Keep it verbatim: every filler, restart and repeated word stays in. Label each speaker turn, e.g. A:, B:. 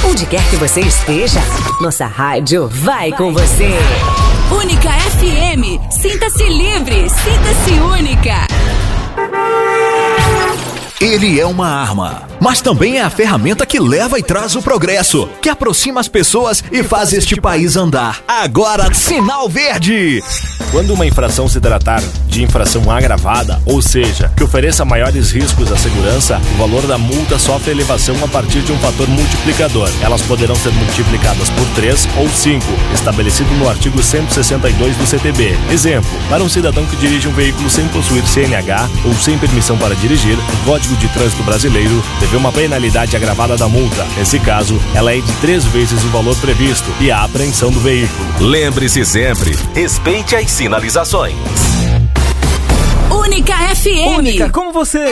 A: Onde quer que você esteja, nossa rádio vai com você.
B: Única F M, sinta-se livre, sinta-se única.
C: Ele é uma arma, mas também é a ferramenta que leva e traz o progresso, que aproxima as pessoas e faz este país andar. Agora, Sinal Verde!
D: Quando uma infração se tratar de infração agravada, ou seja, que ofereça maiores riscos à segurança, o valor da multa sofre elevação a partir de um fator multiplicador. Elas poderão ser multiplicadas por três ou cinco, estabelecido no artigo cento e sessenta e dois do C T B. Exemplo, para um cidadão que dirige um veículo sem possuir C N H ou sem permissão para dirigir, o Código de Trânsito Brasileiro prevê uma penalidade agravada da multa. Nesse caso, ela é de três vezes o valor previsto e a apreensão do veículo.
E: Lembre-se sempre, respeite as sinalizações.
B: Única F M.
F: Única, como você...